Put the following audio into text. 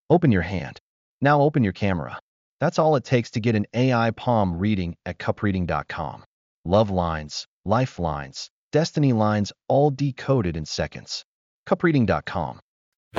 Open your hand. Now open your camera. That's all it takes to get an AI palm reading at cupreading.com. Love lines, lifelines, destiny lines, all decoded in seconds. Cupreading.com.